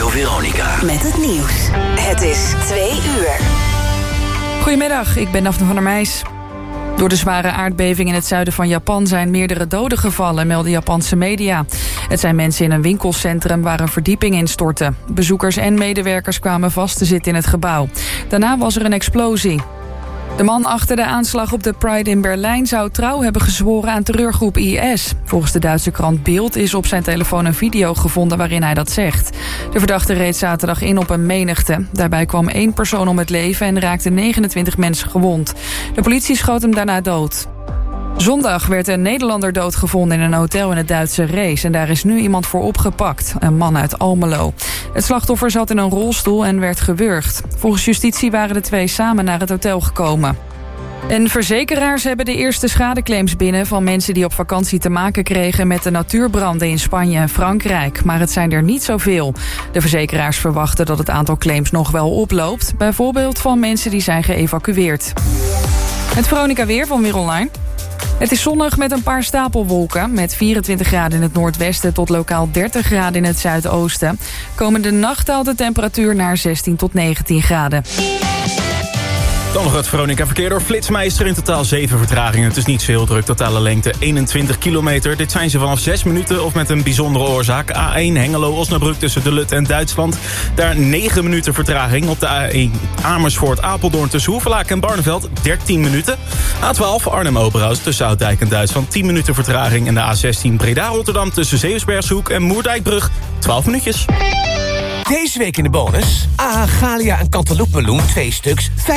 Veronica. Met het nieuws. Het is 2 uur. Goedemiddag, ik ben Daphne van der Meijs. Door de zware aardbeving in het zuiden van Japan zijn meerdere doden gevallen, melden Japanse media. Het zijn mensen in een winkelcentrum waar een verdieping instortte. Bezoekers en medewerkers kwamen vast te zitten in het gebouw. Daarna was er een explosie. De man achter de aanslag op de Pride in Berlijn zou trouw hebben gezworen aan terreurgroep IS. Volgens de Duitse krant Bild is op zijn telefoon een video gevonden waarin hij dat zegt. De verdachte reed zaterdag in op een menigte. Daarbij kwam 1 persoon om het leven en raakte 29 mensen gewond. De politie schoot hem daarna dood. Zondag werd een Nederlander doodgevonden in een hotel in het Duitse Rees. En daar is nu iemand voor opgepakt, een man uit Almelo. Het slachtoffer zat in een rolstoel en werd gewurgd. Volgens justitie waren de 2 samen naar het hotel gekomen. En verzekeraars hebben de eerste schadeclaims binnen van mensen die op vakantie te maken kregen met de natuurbranden in Spanje en Frankrijk. Maar het zijn er niet zoveel. De verzekeraars verwachten dat het aantal claims nog wel oploopt. Bijvoorbeeld van mensen die zijn geëvacueerd. Het Veronica weer van Weer Online. Het is zonnig met een paar stapelwolken. Met 24 graden in het noordwesten tot lokaal 30 graden in het zuidoosten. Komende nacht daalt de temperatuur naar 16 tot 19 graden. Dan nog het Veronica-verkeer door Flitsmeister. In totaal 7 vertragingen. Het is niet zo heel druk. Totale lengte 21 kilometer. Dit zijn ze vanaf 6 minuten of met een bijzondere oorzaak. A1 Hengelo-Osnabrück tussen de Lut en Duitsland. Daar 9 minuten vertraging. Op de A1 Amersfoort-Apeldoorn tussen Hoevelaak en Barneveld 13 minuten. A12 Arnhem-Oberhaus tussen Oudijk en Duitsland 10 minuten vertraging. En de A16 Breda-Rotterdam tussen Zeeuwsbergshoek en Moerdijkbrug 12 minuutjes. Deze week in de bonus. Galia en Cantaloupe meloen 2 stuks,